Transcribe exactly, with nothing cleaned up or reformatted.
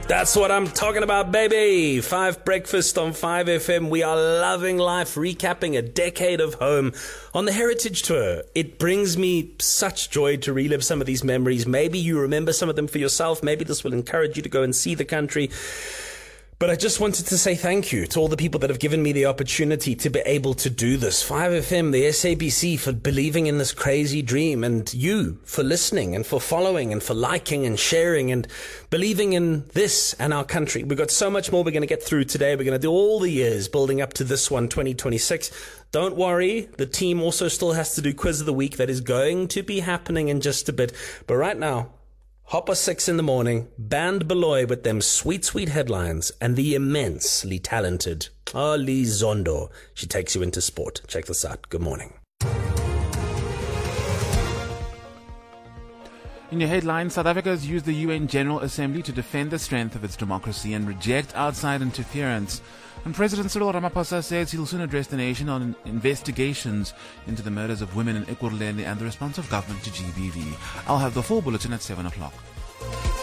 That's what I'm talking about, baby. Five Breakfast on five F M. We are loving life, recapping a decade of home on the Heritage Tour. It brings me such joy to relive some of these memories. Maybe you remember some of them for yourself. Maybe this will encourage you to go and see the country. But I just wanted to say thank you to all the people that have given me the opportunity to be able to do this. five F M, the S A B C, for believing in this crazy dream, and you for listening and for following and for liking and sharing and believing in this and our country. We've got so much more we're going to get through today. We're going to do all the years building up to this one, twenty twenty-six. Don't worry, the team also still has to do Quiz of the Week. That is going to be happening in just a bit. But right now, Hopper six in the morning, Band Beloy with them sweet, sweet headlines, and the immensely talented Ali Zondo. She takes you into sport. Check this out. Good morning. In your headlines, South Africa has used the U N General Assembly to defend the strength of its democracy and reject outside interference. And President Cyril Ramaphosa says he'll soon address the nation on investigations into the murders of women in Ekurhuleni and the response of government to G B V. I'll have the full bulletin at seven o'clock.